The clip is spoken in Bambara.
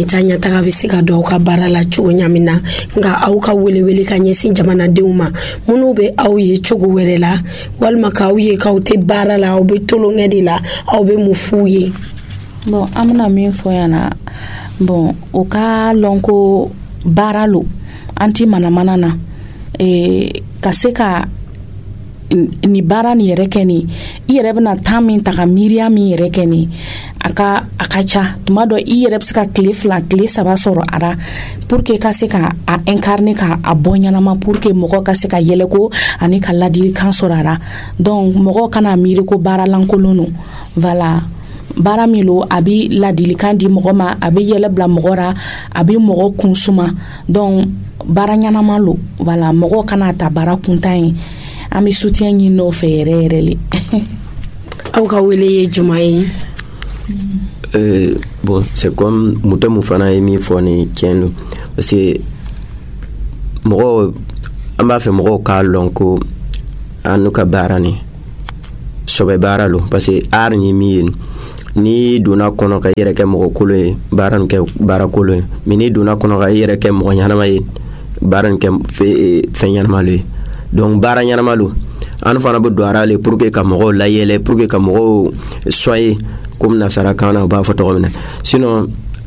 tanya taga bɛ se ka dɔw ka baara la cogo ɲamin na nka aw ka welewele ka ɲɛsin jamanadenw ma minnu bɛ aw ye cogo wɛrɛ la walima k'aw ye k'aw tɛ baara la aw bɛ tolonkɛ de la aw bɛ mun f'u ye. Bon an bɛna min fɔ yan na bon o ka lɔn ko baara lo an ti manamana na ka se ka ni baara ni yɛrɛ kɛ ni i yɛrɛ bɛna temps min ta ka miiriya min yɛrɛ kɛ ni a ka ca tuma dɔ i yɛrɛ bɛ se ka tile 2 tile 3 sɔrɔ a la pour que ka se ka a incarner ka a bɔ ɲanama pour que mɔgɔ ka se ka yɛlɛko ani ka ladilikan sɔrɔ a la donc mɔgɔ kana miiri ko baara lankolon no voilà baara min lo a bɛ ladilikan di mɔgɔ ma a bɛ yɛlɛ bila mɔgɔ ra a bɛ mɔgɔ kun suma donc baara ɲanama lo voilà mɔgɔ kana ta baara kuntan ye an bɛ soutien ɲini n'o fɛ yɛrɛ yɛrɛ le. Aw ka wele ye juma ye? Bon c'est comme muto mu fana ye min fɔ ni tiɲɛ do parce que mɔgɔ an b'a fɛ mɔgɔw k'a lɔn ko an n'u ka baara ni sɔbɛ baara lo parce que art ni min ye ni donna kɔnɔ ka yɛrɛ kɛ mɔgɔ kolo ye baara nin kɛ baara kolo ye mais ni donna kɔnɔ ka yɛrɛ kɛ mɔgɔ ɲanama ye baara nin kɛ fɛn ɲanama lo ye donc baara ɲanama lo an fana bɛ don ara le pour que ka mɔgɔw layɛlɛ pour que ka mɔgɔw soyer comme nasara kan na u b'a fɔ tɔgɔ min na sinon